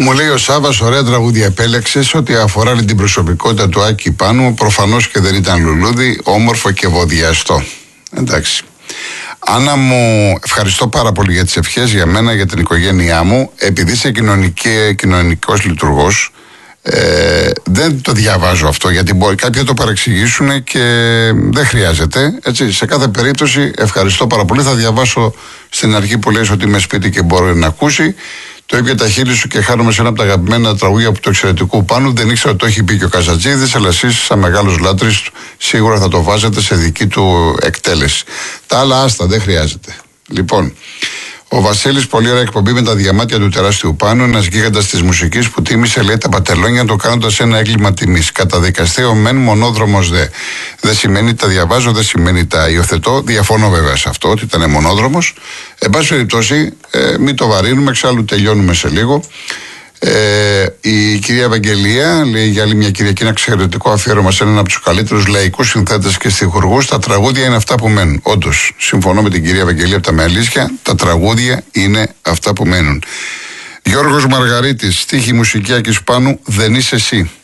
Μου λέει ο Σάββας, ωραία τραγούδια επέλεξες. Ό,τι αφορά την προσωπικότητα του Άκη Πάνου, προφανώς και δεν ήταν λουλούδι, όμορφο και βοδιαστό. Εντάξει. Άννα μου, ευχαριστώ πάρα πολύ για τις ευχές για μένα, για την οικογένειά μου. Επειδή είσαι κοινωνικός λειτουργός, δεν το διαβάζω αυτό, γιατί μπορεί κάποιοι το παρεξηγήσουν και δεν χρειάζεται. Έτσι, σε κάθε περίπτωση ευχαριστώ πάρα πολύ. Θα διαβάσω στην αρχή που λες ότι είμαι σπίτι και μπορεί να ακούσει. Το είπε τα χείλη σου και χάρομαι σε ένα από τα αγαπημένα τραγούδια του εξαιρετικού Πάνου. Δεν ήξερα ότι το έχει πει και ο Καζατζίδης, αλλά εσείς, σαν μεγάλος λάτρης, σίγουρα θα το βάζετε σε δική του εκτέλεση. Τα άλλα άστα, δεν χρειάζεται. Λοιπόν, ο Βασίλης, πολύ ωραία εκπομπή με τα διαμάτια του τεράστιου Πάνου. Ένας γίγαντας της μουσικής που τίμησε, λέει, τα πατελόνια το κάνοντας ένα έγκλημα τιμής. Καταδικαστέο μεν, μονόδρομος δε. Δεν σημαίνει τα διαβάζω, δεν σημαίνει τα υιοθετώ. Διαφωνώ βέβαια σε αυτό, ότι ήταν μονόδρομος. Εν πάση περιπτώσει, μην το βαρύνουμε, εξάλλου τελειώνουμε σε λίγο. Η κυρία Ευαγγελία λέει για άλλη μια Κυριακή ένα εξαιρετικό αφιέρωμα σε έναν από τους καλύτερους λαϊκούς συνθέτες και στιχουργούς. Τα τραγούδια είναι αυτά που μένουν. Όντως, συμφωνώ με την κυρία Ευαγγελία από τα Μελίσια, τα τραγούδια είναι αυτά που μένουν. Γιώργος Μαργαρίτης, στίχη μουσική Άκης Πάνου, δεν είσαι εσύ.